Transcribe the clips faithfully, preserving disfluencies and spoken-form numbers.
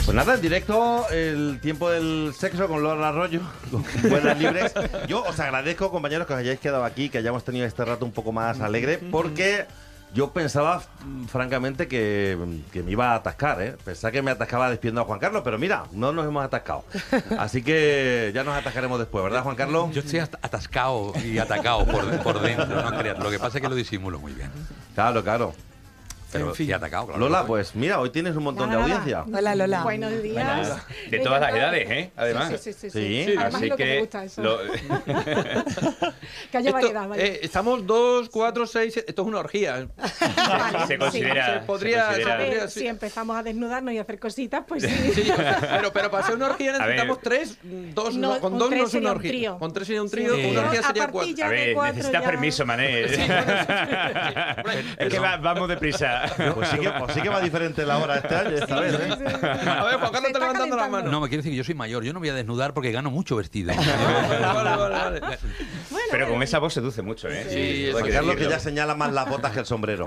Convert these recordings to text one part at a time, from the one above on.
Pues nada, en directo, el tiempo del sexo con Lola Arroyo, con Buenas Libres. Yo os agradezco, compañeros, que os hayáis quedado aquí, que hayamos tenido este rato un poco más alegre, porque yo pensaba, francamente, que, que me iba a atascar, ¿eh? Pensaba que me atascaba despidiendo a Juan Carlos, pero mira, no nos hemos atascado. Así que ya nos atascaremos después, ¿verdad, Juan Carlos? Yo estoy atascado y atacado por, por dentro, no creas. Lo que pasa es que lo disimulo muy bien. Claro, claro. Pero sí, atacado, claro. Lola, pues mira, hoy tienes un montón Nada, de nada. audiencia. Hola, Lola. Buenos días. Buenas. De todas las edades, ¿eh? Además. Sí, sí, sí. sí, Sí. sí. Además Así es lo que, que me gusta eso. lo- Que haya Esto, variedad, ¿vale? eh, estamos dos, cuatro, seis. Esto es una orgía. Vale, se sí. considera. Se podría- se considera- A ver, podría- sí. si empezamos a desnudarnos y a hacer cositas, pues sí. Sí, pero, pero para hacer una orgía necesitamos ver. tres, dos, No, no, con un dos tres no es sería una un orgía. trío. Con tres sería un trío, Sí. con una orgía A sería partir cuatro. ya A de ver, cuatro necesitas ya- permiso, Mané. Sí, bueno, sí, sí, sí. Es que va- vamos deprisa. Pues sí, que, pues sí que va diferente la hora este año, esta vez, ¿eh? A ver, Juan Carlos Se está está levantando la calentando. mano. No, me quiere decir que yo soy mayor. Yo no voy a desnudar porque gano mucho vestido. Vale, vale, vale, vale. Bueno, Pero con bueno. esa voz seduce mucho, ¿eh? Sí, todo hay Juan que Carlos, que decirlo. ya señala más las botas que el sombrero.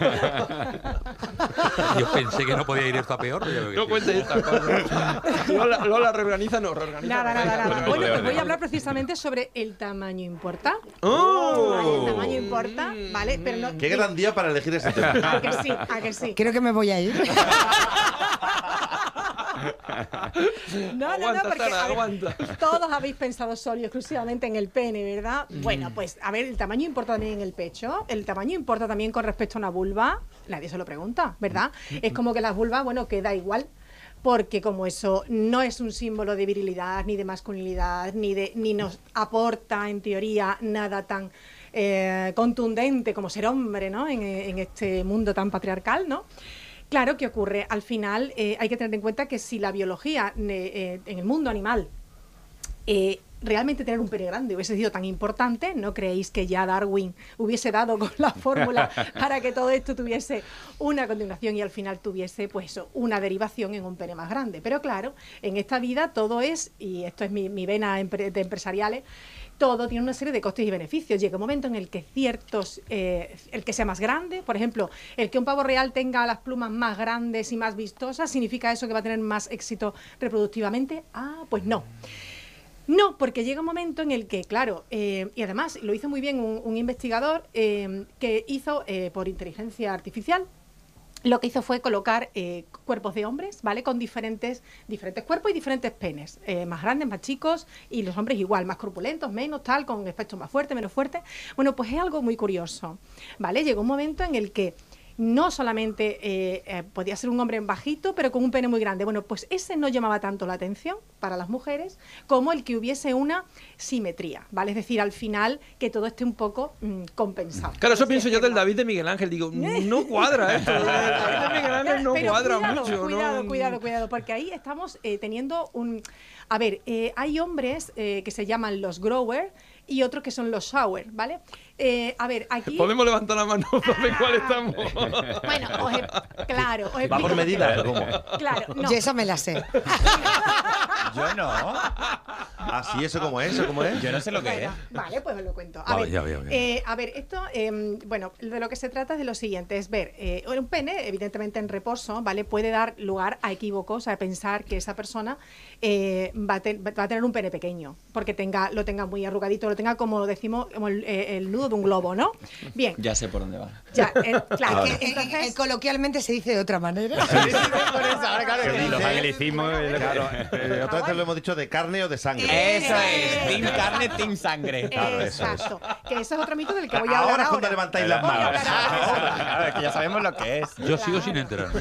Yo pensé que no podía ir esto a peor. pero yo- No cuentes estas cosas. Lola, Lola reorganiza, no, reorganiza. Nada, nada, nada. Vale, Bueno, vale, pues voy vale. a hablar precisamente sobre el tamaño importa. ¡Oh! Vale, el tamaño importa, ¿vale? Pero no, Qué gran día para elegir ese tema. A que sí, a que sí. Creo que me voy a ir. No, no, no, Aguanta, porque Sara, a ver, aguanta. todos habéis pensado solo y exclusivamente en el pene, ¿verdad? Bueno, pues a ver, el tamaño importa también en el pecho, el tamaño importa también con respecto a una vulva, nadie se lo pregunta, ¿verdad? Es como que las vulvas, bueno, queda igual. Porque como eso no es un símbolo de virilidad, ni de masculinidad, ni de ni nos aporta, en teoría, nada tan eh, contundente como ser hombre, ¿no? En, en este mundo tan patriarcal, ¿no? Claro, ¿qué ocurre? Al final eh, hay que tener en cuenta que si la biología eh, eh, en el mundo animal eh, realmente tener un pene grande hubiese sido tan importante, ¿no creéis que ya Darwin hubiese dado con la fórmula para que todo esto tuviese una continuación y al final tuviese pues eso, una derivación en un pene más grande? Pero claro, en esta vida todo es, y esto es mi, mi vena empre- de empresariales, todo tiene una serie de costes y beneficios. Llega un momento en el que ciertos, eh, el que sea más grande, por ejemplo, el que un pavo real tenga las plumas más grandes y más vistosas, ¿significa eso que va a tener más éxito reproductivamente? Ah, pues no. No, porque llega un momento en el que, claro, eh, y además lo hizo muy bien un, un investigador eh, que hizo eh, por inteligencia artificial. Lo que hizo fue colocar eh, cuerpos de hombres, ¿vale? Con diferentes, diferentes cuerpos y diferentes penes, eh, más grandes, más chicos, y los hombres igual, más corpulentos, menos, tal, con efectos más fuertes, menos fuertes. Bueno, pues es algo muy curioso, ¿vale? Llegó un momento en el que no solamente eh, eh, podía ser un hombre bajito, pero con un pene muy grande. Bueno, pues ese no llamaba tanto la atención para las mujeres como el que hubiese una simetría, ¿vale? Es decir, al final que todo esté un poco mmm, compensado. Claro, eso Es pienso decir, yo del no. David de Miguel Ángel. Digo, no cuadra esto. El David de Miguel Ángel no Pero cuadra cuidado, mucho. Cuidado, ¿no? cuidado, cuidado, porque ahí estamos eh, teniendo un... A ver, eh, hay hombres eh, que se llaman los grower y otros que son los shower, ¿vale? Eh, a ver, aquí... Podemos levantar la mano para ver cuál estamos. Bueno, os he- claro, os ¿Va explico. por medidas o cómo? Claro, no. Yo esa me la sé. Yo no. Ah, sí, ¿eso cómo es? ¿Eso cómo es? Yo no sé lo que es. Bueno, vale, pues os lo cuento. A Vale, ver, ya veo, ya. eh, a ver, esto, eh, bueno, de lo que se trata es de lo siguiente, es ver, eh, un pene, evidentemente en reposo, ¿vale? Puede dar lugar a equívocos, a pensar que esa persona eh, va, a ten- va a tener un pene pequeño, porque tenga, lo tenga muy arrugadito, lo tenga como decimos, como el, eh, el nudo de un globo, ¿no? Bien, Ya sé por dónde va. ya, eh, claro, Que, eh, entonces... eh, coloquialmente se dice de otra manera. Sí, sí, sí, por eso. Ahora, claro, Que que los dice- anglicismos. es lo que- Claro, eh, otra vez te lo hemos dicho de carne o de sangre. Eso es. Team carne, team sangre. Claro, eso es. Exacto, que eso es otro mito del que voy a hablar Ahora es ahora. cuando levantáis las Voy a manos. hablar ahora. Ahora, claro, es que ya sabemos lo que es. Yo sigo sin enterarme.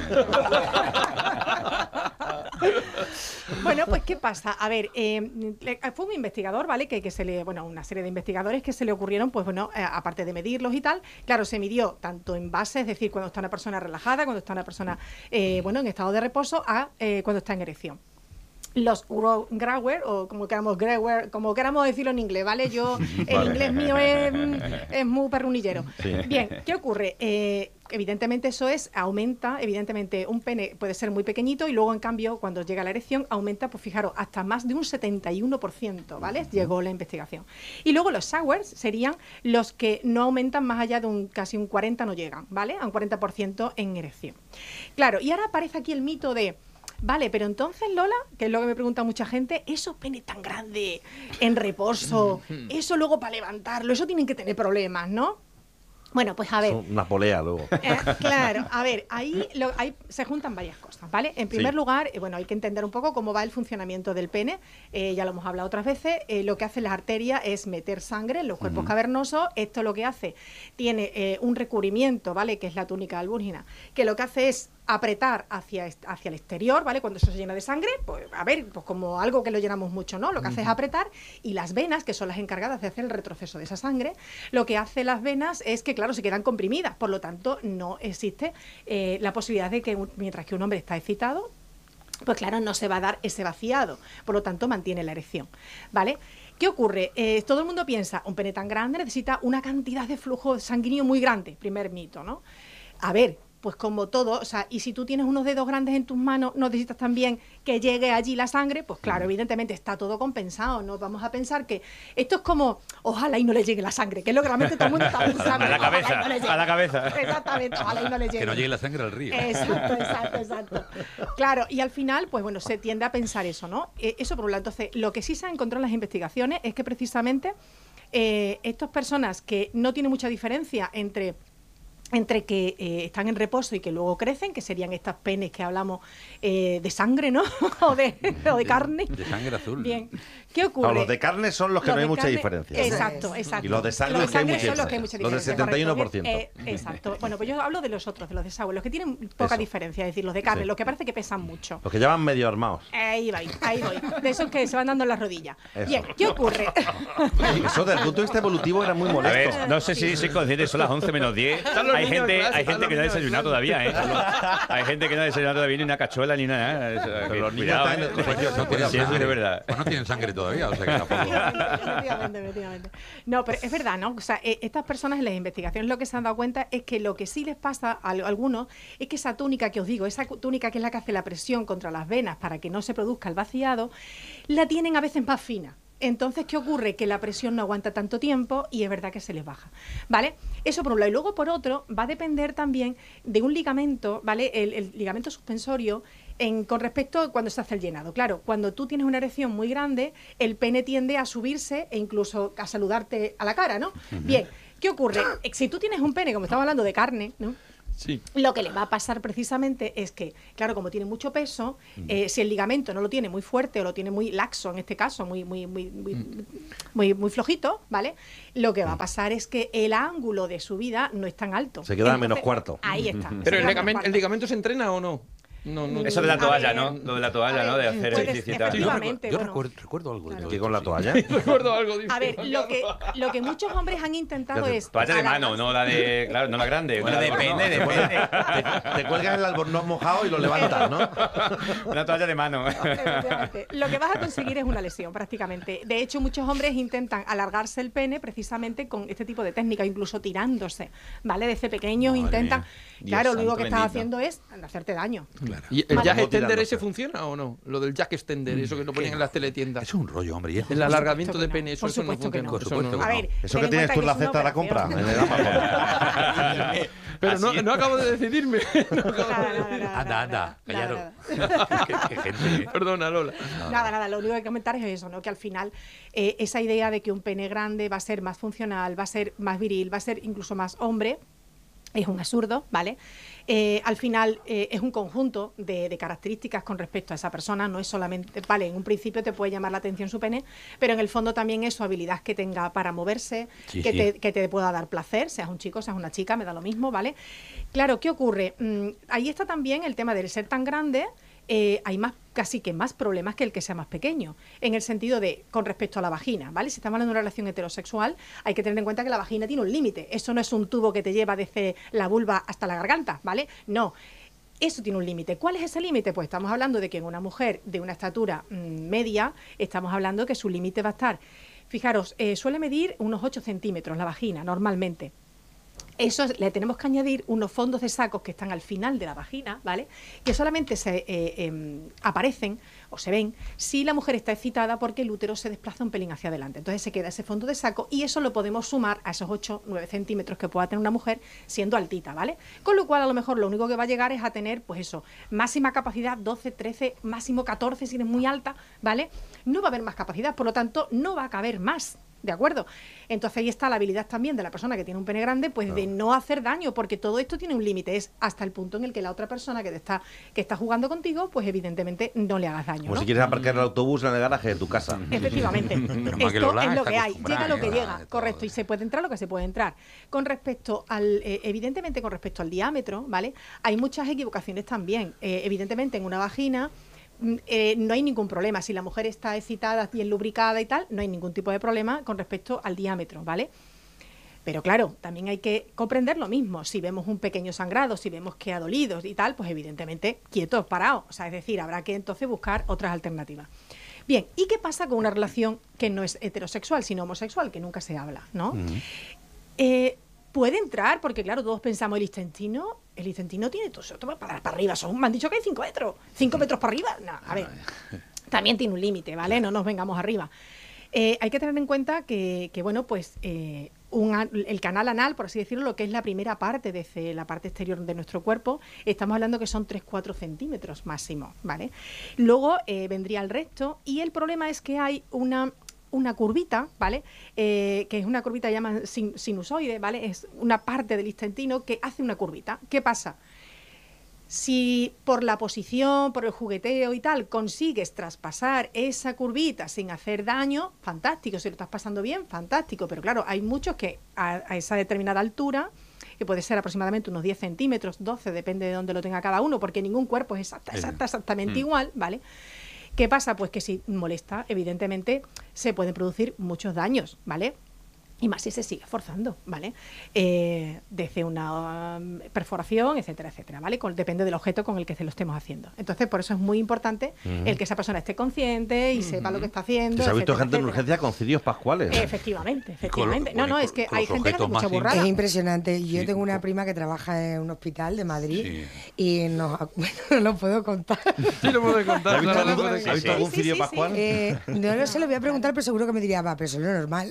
Bueno, pues ¿qué pasa? A ver, eh, le- fue un investigador, ¿vale? Que, que se le, bueno, una serie de investigadores que se le ocurrieron, pues bueno, eh, aparte de medirlos y tal, claro, se midió tanto en base, es decir, cuando está una persona relajada, cuando está una persona, eh, bueno, en estado de reposo, a eh, cuando está en erección. Los grow- grower, o como queramos grower, como queramos decirlo en inglés, ¿vale? Yo, el Vale. inglés mío es, es muy perrunillero. Sí. Bien, ¿qué ocurre? Eh, evidentemente eso es, aumenta, evidentemente un pene puede ser muy pequeñito y luego en cambio cuando llega la erección aumenta, pues fijaros, hasta más de un setenta y uno por ciento, ¿vale? Llegó la investigación. Y luego los showers serían los que no aumentan más allá de un casi un cuarenta, no llegan, ¿vale? A un cuarenta por ciento en erección. Claro, y ahora aparece aquí el mito de... Vale, pero entonces, Lola, que es lo que me pregunta mucha gente, esos penes tan grandes, en reposo, eso luego para levantarlo, eso tienen que tener problemas, ¿no? Bueno, pues a ver. Es una polea luego. Eh, claro, a ver, ahí, lo, ahí se juntan varias cosas, ¿vale? En primer Sí. lugar, eh, bueno, hay que entender un poco cómo va el funcionamiento del pene, eh, ya lo hemos hablado otras veces, eh, lo que hace las arterias es meter sangre en los cuerpos cavernosos, esto lo que hace, tiene eh, un recubrimiento, ¿vale? Que es la túnica albúgina, que lo que hace es apretar hacia, est- hacia el exterior, ¿vale? Cuando eso se llena de sangre, pues a ver, pues como algo que lo llenamos mucho, ¿no? Lo que hace es apretar, y las venas, que son las encargadas de hacer el retroceso de esa sangre, lo que hace las venas es que, claro, se quedan comprimidas, por lo tanto, no existe eh, la posibilidad de que un- mientras que un hombre está excitado, pues claro, no se va a dar ese vaciado, por lo tanto, mantiene la erección, ¿vale? ¿Qué ocurre? Eh, todo el mundo piensa, un pene tan grande necesita una cantidad de flujo sanguíneo muy grande, primer mito, ¿no? A ver, pues como todo, o sea, y si tú tienes unos dedos grandes en tus manos, ¿no necesitas también que llegue allí la sangre? Pues claro, evidentemente está todo compensado, no vamos a pensar que esto es como, ojalá y no le llegue la sangre, que es lo que realmente todo el mundo está pensando. A la ojalá y cabeza, no le llegue. a la cabeza. Exactamente, ojalá y no le llegue. Que no llegue la sangre al río. Exacto, exacto, exacto. Claro, y al final, pues bueno, se tiende a pensar eso, ¿no? Eh, eso por un lado. Entonces, lo que sí se ha encontrado en las investigaciones es que precisamente eh, estas personas que no tienen mucha diferencia entre entre que eh, están en reposo y que luego crecen, que serían estas penes que hablamos eh, de sangre, ¿no? o, de, o de carne. De sangre azul. Bien. ¿Qué ocurre? No, los de carne son los que Los no hay de mucha carne- diferencia. Exacto, exacto. Y los de sangre Los es que hay mucha son los que hay mucha diferencia. Los del diferencia, setenta y uno por ciento. correcto. Bien, eh, exacto. Bueno, pues yo hablo de los otros, de los desagües, los que tienen poca Eso. diferencia, es decir, los de carne, Sí. los que parece que pesan mucho. Los que llaman medio armados. Ahí voy, ahí voy. De esos que se van dando en las rodillas. Eso. Bien, ¿qué ocurre? Eso desde el punto de vista evolutivo era muy A molesto. ver, no sé si soy consciente, son las once menos diez. Están los Hay niños gente, en clase, hay están gente los que no ha niños en desayunado clase. todavía, ¿eh? Hay gente que no ha desayunado todavía ni una cachuela ni nada. ¿eh? Pero los niños Cuidado, están en el ¿eh? colegio, No no tienen Sí, eso es de sangre. verdad. Pues no tienen sangre todavía, o sea que tampoco. Efectivamente, efectivamente. No, pero es verdad, ¿no? O sea, eh, estas personas en las investigaciones lo que se han dado cuenta es que lo que sí les pasa a al- algunos es que esa túnica que os digo, esa cu- túnica que es la que hace la presión contra las venas para que no se produzca el vaciado, la tienen a veces más fina. Entonces, ¿qué ocurre? Que la presión no aguanta tanto tiempo y es verdad que se les baja, ¿vale? Eso por un lado. Y luego, por otro, va a depender también de un ligamento, ¿vale? El, el ligamento suspensorio en, con respecto a cuando se hace el llenado. Claro, cuando tú tienes una erección muy grande, el pene tiende a subirse e incluso a saludarte a la cara, ¿no? Bien, ¿qué ocurre? Si tú tienes un pene, como estamos hablando de carne, ¿no? Sí. Lo que le va a pasar precisamente es que, claro, como tiene mucho peso, eh, si el ligamento no lo tiene muy fuerte o lo tiene muy laxo, en este caso, muy, muy, muy, muy, muy, muy flojito, ¿vale? Lo que va a pasar es que el ángulo de subida no es tan alto. Se queda a menos cuarto. Ahí está. se Pero queda el a menos ligamento, cuarto. ¿el ligamento se entrena o no? No, no. Eso de la A toalla, ver, ¿no? Lo de la toalla, a ¿no? De ver, hacer puedes- ejercicio y tal. Yo, efectivamente, recuerdo, yo bueno. recuerdo, recuerdo algo de Claro. todo Que con esto, la sí. toalla. Recuerdo algo dice. A ver, lo que, lo que muchos hombres han intentado es... Toalla de mano, alargar- no la de. Claro, no la grande. Bueno, una de depende, algodón. depende. Te cuelgas el albornoz mojado y lo levantas, ¿no? Una toalla de mano. Efectivamente. Lo que vas a conseguir es una lesión prácticamente. De hecho, muchos hombres intentan alargarse el pene precisamente con este tipo de técnica, incluso tirándose, ¿vale? Desde pequeños Madre intentan... mía. Claro, Dios lo único santo que estás bendito. haciendo es hacerte daño. Claro. ¿Y el Vale. jack No extender tirándose. ese funciona o no? Lo del jack extender, eso que lo ponían en las teletiendas. Es un rollo, hombre. y es- El alargamiento que de no. pene, eso, Por eso no supuesto que funciona. no. Eso Por supuesto no. que A ver, Eso ten que en tienes cuenta tú en la es una cesta de la compra, operación. en el Amazon. Pero no, no acabo de decidirme. No acabo de- Nada, nada, nada, Anda, nada, anda, nada, callaros. nada. qué, qué gente. ¿eh? Perdona, Lola. Nada, nada, lo único que hay que comentar es eso, ¿no? Que al final eh, esa idea de que un pene grande va a ser más funcional, va a ser más viril, va a ser incluso más hombre, es un absurdo, ¿vale? Eh, al final eh, es un conjunto de, de características con respecto a esa persona, no es solamente, vale, en un principio te puede llamar la atención su pene, pero en el fondo también es su habilidad que tenga para moverse, Sí, que, sí. Te, que te pueda dar placer, seas un chico, seas una chica, me da lo mismo, ¿vale? Claro, ¿qué ocurre? Mm, ahí está también el tema del ser tan grande. Eh, hay más, casi que más problemas que el que sea más pequeño, en el sentido de, con respecto a la vagina, ¿vale? Si estamos hablando de una relación heterosexual, hay que tener en cuenta que la vagina tiene un límite. Eso no es un tubo que te lleva desde la vulva hasta la garganta, ¿vale? No. Eso tiene un límite. ¿Cuál es ese límite? Pues estamos hablando de que en una mujer de una estatura mmm, media, estamos hablando que su límite va a estar, fijaros, eh, suele medir unos ocho centímetros la vagina, normalmente. Eso le tenemos que añadir unos fondos de sacos que están al final de la vagina, ¿vale? Que solamente se eh, eh, aparecen o se ven si la mujer está excitada porque el útero se desplaza un pelín hacia adelante. Entonces se queda ese fondo de saco y eso lo podemos sumar a esos ocho nueve centímetros que pueda tener una mujer siendo altita, ¿vale? Con lo cual a lo mejor lo único que va a llegar es a tener, pues eso, máxima capacidad doce, trece, máximo catorce si eres muy alta, ¿vale? No va a haber más capacidad, por lo tanto no va a caber más. ¿De acuerdo? Entonces ahí está la habilidad también de la persona que tiene un pene grande, pues claro, de no hacer daño, porque todo esto tiene un límite, es hasta el punto en el que la otra persona que te está que está jugando contigo, pues evidentemente no le hagas daño. Como ¿no? si quieres aparcar el autobús en el garaje de tu casa. Efectivamente. Pero Esto Lola es lo está que hay, llega lo que acostumbrada, llega, ¿eh? correcto, Todo. y se puede entrar lo que se puede entrar. Con respecto al, eh, evidentemente con respecto al diámetro, ¿vale? Hay muchas equivocaciones también. Eh, evidentemente en una vagina Eh, no hay ningún problema. Si la mujer está excitada, bien lubricada y tal, no hay ningún tipo de problema con respecto al diámetro, ¿vale? Pero claro, también hay que comprender lo mismo. Si vemos un pequeño sangrado, si vemos que ha dolido y tal, pues evidentemente quietos, parados. O sea, es decir, habrá que entonces buscar otras alternativas. Bien, ¿y qué pasa con una relación que no es heterosexual, sino homosexual, que nunca se habla, ¿no? Uh-huh. eh, puede entrar, porque claro, todos pensamos el intestino, el intestino tiene todo eso para, para arriba, son, me han dicho que hay cinco metros, cinco metros para arriba, no, a ver, también tiene un límite, ¿vale? No nos vengamos arriba. Eh, hay que tener en cuenta que, que bueno, pues eh, un, el canal anal, por así decirlo, lo que es la primera parte de la parte exterior de nuestro cuerpo, estamos hablando que son tres a cuatro centímetros máximo, ¿vale? Luego eh, vendría el resto y el problema es que hay una... una curvita, ¿vale? Eh, que es una curvita que llaman sin, sinusoide, ¿vale? Es una parte del intestino que hace una curvita. ¿Qué pasa? Si por la posición, por el jugueteo y tal, consigues traspasar esa curvita sin hacer daño, fantástico. Si lo estás pasando bien, fantástico. Pero claro, hay muchos que a, a esa determinada altura, que puede ser aproximadamente unos diez centímetros, doce, depende de dónde lo tenga cada uno, porque ningún cuerpo es exacta, exacta, exactamente mm. igual, ¿vale? ¿Qué pasa? Pues que si molesta, evidentemente, se pueden producir muchos daños, ¿vale? Y más si se sigue forzando, ¿vale? Eh, desde una um, perforación, etcétera, etcétera, ¿vale? Con, depende del objeto con el que se lo estemos haciendo. Entonces, por eso es muy importante uh-huh. el que esa persona esté consciente y uh-huh. sepa lo que está haciendo. Se ha visto etcétera, gente etcétera. en urgencia con cirios pascuales. Efectivamente, efectivamente. Con, no, no, con, es que con hay gente que hace mucha burrada. Es impresionante. Yo sí, tengo una con... prima que trabaja en un hospital de Madrid sí. y no, bueno, no lo puedo contar. Sí, lo puedo contar. ¿Has visto, Claro, algún, puede ¿has que visto sí. algún Sí, cirio sí, pascual? Eh, no lo sé, lo voy a preguntar, pero seguro que me diría, va, pero eso es lo normal.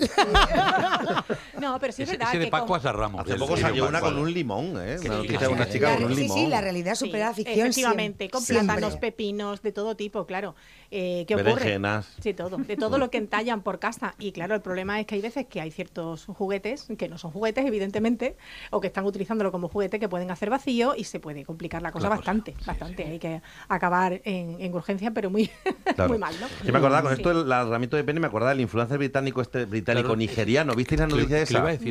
No, pero sí es Ese, verdad ese de que Pascuas como... a Ramos. Hace el poco cirio salió una pascual. con un limón, ¿eh? Sí, Una noticia de una sí, chica La- con un sí, limón. sí, la realidad Sí, supera la ficción. efectivamente, Siempre. con Siempre. plátanos, pepinos, de todo tipo, claro. Eh, ¿Qué ocurre? Berenjenas. Sí, todo, de todo lo que entallan por casa. Y claro, el problema es que hay veces que hay ciertos juguetes, que no son juguetes, evidentemente, o que están utilizándolo como juguete, que pueden hacer vacío y se puede complicar la cosa La bastante, cosa, sí, bastante. sí. Hay que acabar en, en urgencia, pero muy, Claro. muy mal, ¿no? Yo me acordaba, con Sí. esto del herramiento de pene, me acordaba del influencer británico este británico Claro. nigeriano. ¿Visteis la Que- noticia que esa? le iba a decir